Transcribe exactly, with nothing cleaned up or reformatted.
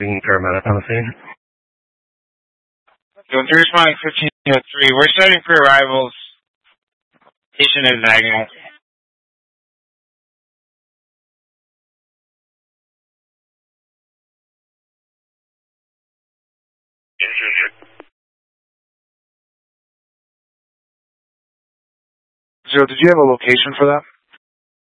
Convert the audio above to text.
Being paramedic on the scene. Going through responding fifteen oh three. We're starting for arrivals. Station is Agnew. So, did you have a location for that?